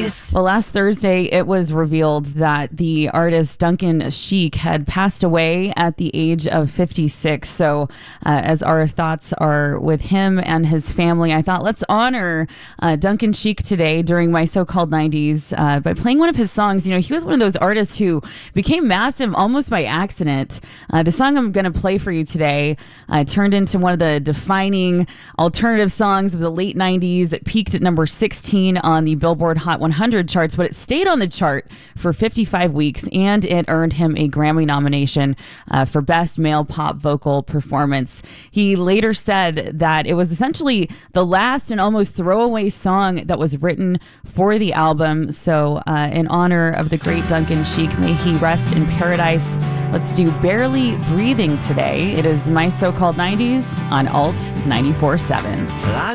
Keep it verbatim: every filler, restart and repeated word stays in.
nineties. Well, last Thursday, it was revealed that the artist Duncan Sheik had passed away at the age of fifty-six. So, uh, as our thoughts are with him and his family, I thought let's honor uh, Duncan Sheik today during My So-Called nineties uh, by playing one of his songs. You know, he was one of those artists who became massive almost by accident. Uh, the song I'm going to play for you today uh, turned into one of the defining alternative songs of the late nineties. It peaked at number sixteen on the Billboard Hot one hundred charts, but it stayed on the chart for fifty-five weeks, and it earned him a Grammy nomination uh, for Best Male Pop Vocal Performance. He later said that it was essentially the last and almost throwaway song that was written for the album. So uh, in honor of the great Duncan Sheik, may he rest in paradise. Let's do Barely Breathing today. It is My So-Called nineties on Alt ninety-four point seven.